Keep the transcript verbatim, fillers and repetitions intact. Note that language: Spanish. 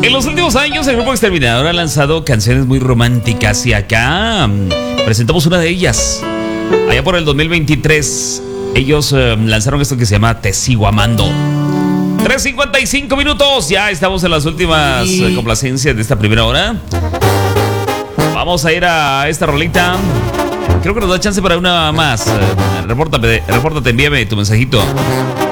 En los últimos años el grupo Exterminador ha lanzado canciones muy románticas y acá um, presentamos una de ellas. Allá por el dos mil veintitrés ellos um, lanzaron esto que se llama Te Sigo Amando. tres cincuenta y cinco minutos, ya estamos en las últimas sí. complacencias de esta primera hora. Vamos a ir a esta rolita. Creo que nos da chance para una más. Repórtate, repórtate, envíame tu mensajito.